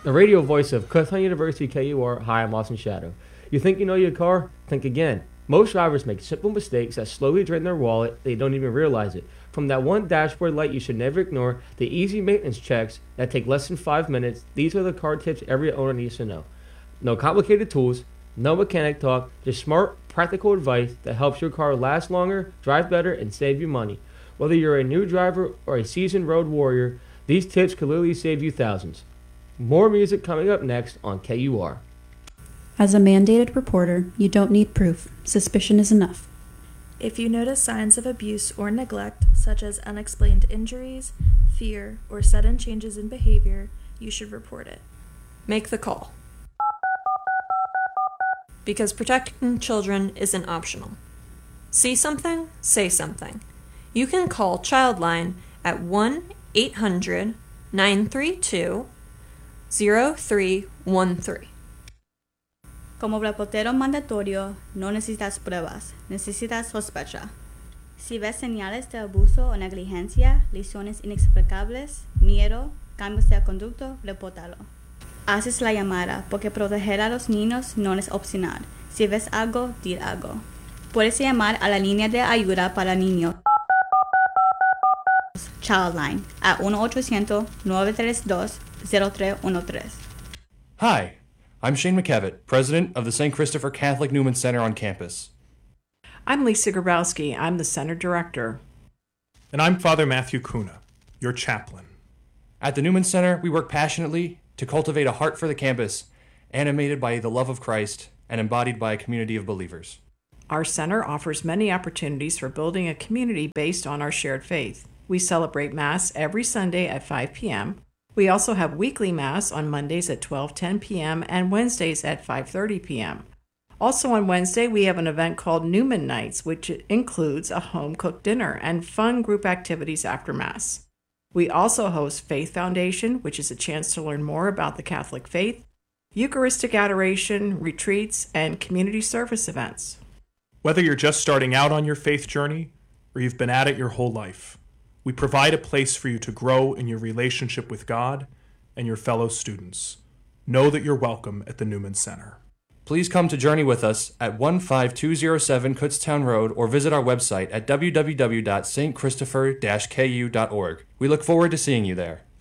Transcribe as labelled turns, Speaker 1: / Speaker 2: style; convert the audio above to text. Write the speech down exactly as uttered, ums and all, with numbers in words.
Speaker 1: The radio voice of Kutztown University K U R. Hi, I'm Austin Shadow. You think you know your car? Think again. Most drivers make simple mistakes that slowly drain their wallet. They don't even realize it. From that one dashboard light you should never ignore, the easy maintenance checks that take less than five minutes, these are the car tips every owner needs to know. No complicated tools, no mechanic talk, just smart, practical advice that helps your car last longer, drive better, and save you money. Whether you're a new driver or a seasoned road warrior, these tips could literally save you thousands. More music coming up next on K U R.
Speaker 2: As a mandated reporter, you don't need proof. Suspicion is enough.
Speaker 3: If you notice signs of abuse or neglect, such as unexplained injuries, fear, or sudden changes in behavior, you should report it.
Speaker 4: Make the call. Because protecting children isn't optional. See something? Say something. You can call Childline at one eight hundred nine three two zero three one three.
Speaker 5: Como reportero mandatorio, no necesitas pruebas, necesitas sospecha. Si ves señales de abuso o negligencia, lesiones inexplicables, miedo, cambios de conducta, repórtalo. Haces la llamada porque proteger a los niños no es opcional. Si ves algo, di algo. Puedes llamar a la línea de ayuda para niños Childline at one eight hundred nine three two zero three one three.
Speaker 6: Hi, I'm Shane McKevitt, president of the Saint Christopher Catholic Newman Center on campus.
Speaker 7: I'm Lisa Grabowski. I'm the center director.
Speaker 8: And I'm Father Matthew Kuna, your chaplain.
Speaker 6: At the Newman Center, we work passionately to cultivate a heart for the campus, animated by the love of Christ and embodied by a community of believers.
Speaker 7: Our center offers many opportunities for building a community based on our shared faith. We celebrate Mass every Sunday at five p.m. We also have weekly Mass on Mondays at twelve ten p.m. and Wednesdays at five thirty p.m. Also on Wednesday, we have an event called Newman Nights, which includes a home-cooked dinner and fun group activities after Mass. We also host Faith Foundation, which is a chance to learn more about the Catholic faith, Eucharistic adoration, retreats, and community service events.
Speaker 8: Whether you're just starting out on your faith journey or you've been at it your whole life, we provide a place for you to grow in your relationship with God and your fellow students. Know that you're welcome at the Newman Center.
Speaker 6: Please come to journey with us at one five two zero seven Kutztown Road or visit our website at w w w dot s t christopher dash k u dot org. We look forward to seeing you there.